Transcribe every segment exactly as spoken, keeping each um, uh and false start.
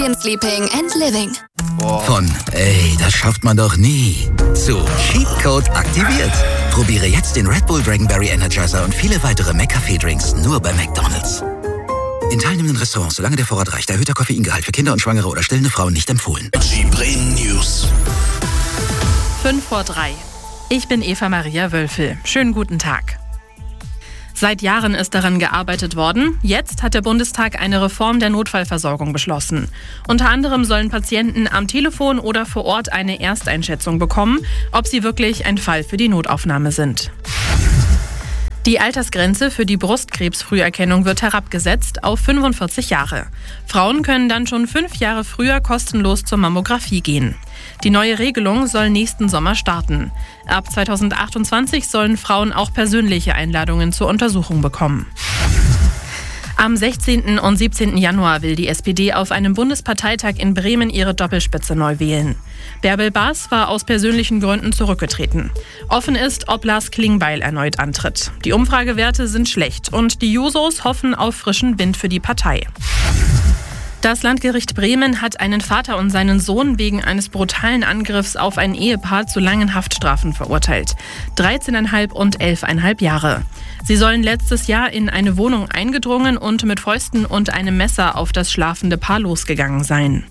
Sleeping and Living. Von ey, das schafft man doch nie zu Cheatcode aktiviert. Probiere jetzt den Red Bull Dragonberry Energizer und viele weitere McCafé-Drinks nur bei McDonald's. In teilnehmenden Restaurants, solange der Vorrat reicht, erhöhter Koffeingehalt für Kinder und Schwangere oder stillende Frauen nicht empfohlen. Die Bremen News. fünf vor drei. Ich bin Eva Maria Wölfel. Schönen guten Tag. Seit Jahren ist daran gearbeitet worden. Jetzt hat der Bundestag eine Reform der Notfallversorgung beschlossen. Unter anderem sollen Patienten am Telefon oder vor Ort eine Ersteinschätzung bekommen, ob sie wirklich ein Fall für die Notaufnahme sind. Die Altersgrenze für die Brustkrebsfrüherkennung wird herabgesetzt auf fünfundvierzig Jahre. Frauen können dann schon fünf Jahre früher kostenlos zur Mammographie gehen. Die neue Regelung soll nächsten Sommer starten. Ab zweitausendachtundzwanzig sollen Frauen auch persönliche Einladungen zur Untersuchung bekommen. Am sechzehnten und siebzehnten Januar will die S P D auf einem Bundesparteitag in Bremen ihre Doppelspitze neu wählen. Bärbel Baas war aus persönlichen Gründen zurückgetreten. Offen ist, ob Lars Klingbeil erneut antritt. Die Umfragewerte sind schlecht und die Jusos hoffen auf frischen Wind für die Partei. Das Landgericht Bremen hat einen Vater und seinen Sohn wegen eines brutalen Angriffs auf ein Ehepaar zu langen Haftstrafen verurteilt. dreizehneinhalb und elfeinhalb Jahre. Sie sollen letztes Jahr in eine Wohnung eingedrungen und mit Fäusten und einem Messer auf das schlafende Paar losgegangen sein.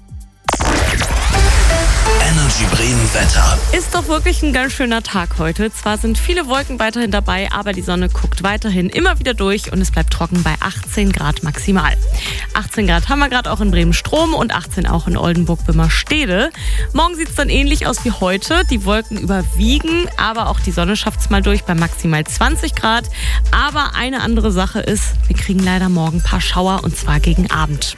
Energy Bremen Wetter. Ist doch wirklich ein ganz schöner Tag heute. Zwar sind viele Wolken weiterhin dabei, aber die Sonne guckt weiterhin immer wieder durch und es bleibt trocken bei achtzehn Grad maximal. achtzehn Grad haben wir gerade auch in Bremen-Strom und achtzehn auch in Oldenburg-Bimmerstede. Morgen sieht es dann ähnlich aus wie heute. Die Wolken überwiegen, aber auch die Sonne schafft es mal durch bei maximal zwanzig Grad. Aber eine andere Sache ist, wir kriegen leider morgen ein paar Schauer und zwar gegen Abend.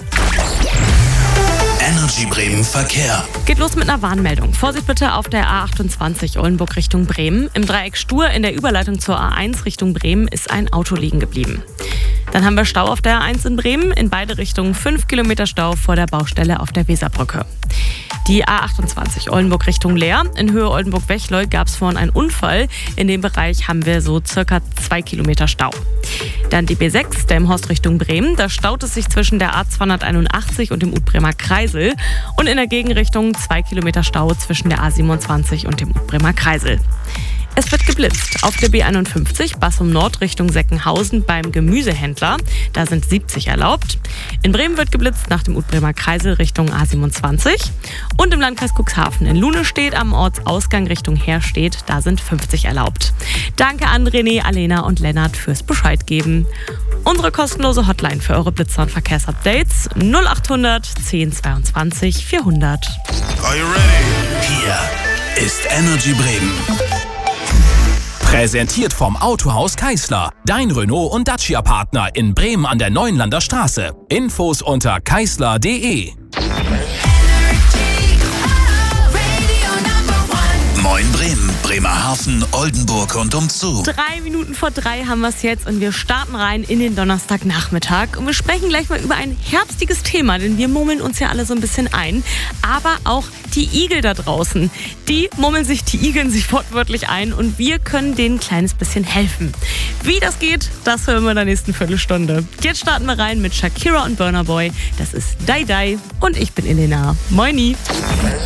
Energy Bremen Verkehr. Geht los mit einer Warnmeldung. Vorsicht bitte auf der A achtundzwanzig Oldenburg Richtung Bremen. Im Dreieck Stur in der Überleitung zur A eins Richtung Bremen ist ein Auto liegen geblieben. Dann haben wir Stau auf der A eins in Bremen. In beide Richtungen fünf Kilometer Stau vor der Baustelle auf der Weserbrücke. Die A achtundzwanzig Oldenburg Richtung Leer. In Höhe Oldenburg-Wechleu gab es vorhin einen Unfall. In dem Bereich haben wir so circa zwei Kilometer Stau. Dann die B sechs, Delmenhorst Richtung Bremen. Da staut es sich zwischen der A zweihunderteinundachtzig und dem Utbremer Kreisel. Und in der Gegenrichtung zwei Kilometer Stau zwischen der A siebenundzwanzig und dem Utbremer Kreisel. Es wird geblitzt. Auf der B einundfünfzig, Bassum Nord Richtung Seckenhausen beim Gemüsehändler. Da sind siebzig erlaubt. In Bremen wird geblitzt nach dem Utbremer Kreisel Richtung A siebenundzwanzig. Und im Landkreis Cuxhaven in Lunestedt am Ortsausgang Richtung Herstedt, da sind fünfzig erlaubt. Danke an René, Alena und Lennart fürs Bescheid geben. Unsere kostenlose Hotline für eure Blitzer- und Verkehrsupdates null achthundert zehn zweiundzwanzig vierhundert. Are you ready? Hier ist Energy Bremen. Präsentiert vom Autohaus Keisler. Dein Renault- und Dacia-Partner in Bremen an der Neuenlander Straße. Infos unter keisler punkt de. Moin Bremen, Bremerhaven, Oldenburg und umzu. Drei Minuten vor drei haben wir es jetzt und wir starten rein in den Donnerstagnachmittag. Und wir sprechen gleich mal über ein herbstiges Thema, denn wir murmeln uns ja alle so ein bisschen ein. Aber auch die Igel da draußen, die murmeln sich, die igeln sich wortwörtlich ein und wir können denen ein kleines bisschen helfen. Wie das geht, das hören wir in der nächsten Viertelstunde. Jetzt starten wir rein mit Shakira und Burna Boy. Das ist Dai Dai und ich bin Elena. Moini.